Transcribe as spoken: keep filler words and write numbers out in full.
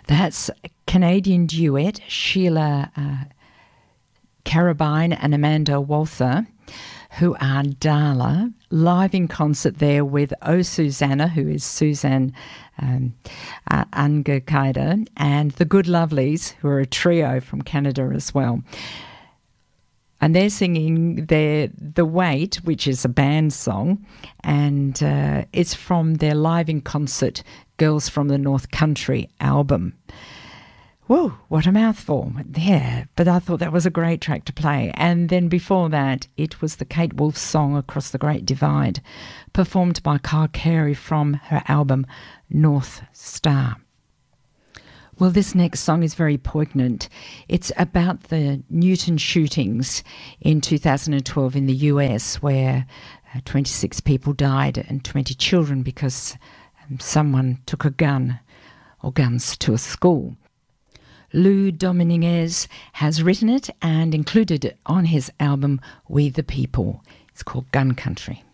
That's a Canadian duet, Sheila uh, Carabine and Amanda Walther, who are Darla, live in concert there with Oh Susanna, who is Suzanne um, uh, Angakaida, and the Good Lovelies, who are a trio from Canada as well. And they're singing their The Wait, which is a band song, and uh, it's from their live in concert Girls from the North Country album. Whoa, what a mouthful. Yeah, but I thought that was a great track to play. And then before that, it was the Kate Wolf song Across the Great Divide, performed by Kyle Carey from her album North Star. Well, this next song is very poignant. It's about the Newton shootings in two thousand twelve in the U S, where uh, twenty-six people died and twenty children because um, someone took a gun or guns to a school. Lou Dominguez has written it and included it on his album We the People. It's called Gun Country.